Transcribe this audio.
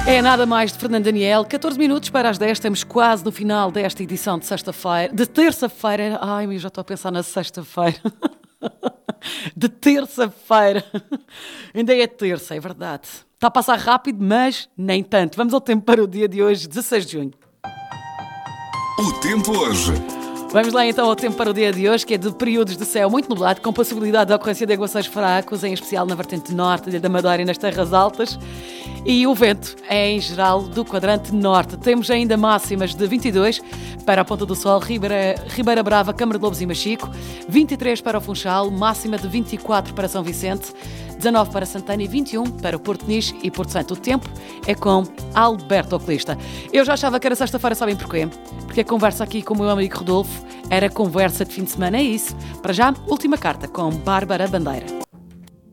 É nada mais de Fernando Daniel. 14 minutos para as 10, estamos quase no final desta edição de sexta-feira, de terça-feira. Ai, eu já estou a pensar na sexta-feira. De terça-feira. Ainda é terça, é verdade. Está a passar rápido, mas nem tanto. Vamos ao tempo para o dia de hoje, 16 de junho. O tempo hoje. Vamos lá então ao tempo para o dia de hoje, que é de períodos de céu muito nublado, com possibilidade de ocorrência de aguaceiros fracos, em especial na vertente norte da Madeira e nas terras altas. E o vento é, em geral, do quadrante norte. Temos ainda máximas de 22 para a Ponta do Sol, Ribeira Brava, Câmara de Lobos e Machico, 23 para o Funchal, máxima de 24 para São Vicente, 19 para Santana e 21 para o Porto Niche e Porto Santo. O tempo é com Alberto Oculista. Eu já achava que era sexta-feira, sabem porquê? Porque a conversa aqui com o meu amigo Rodolfo era conversa de fim de semana, é isso. Para já, última carta com Bárbara Bandeira.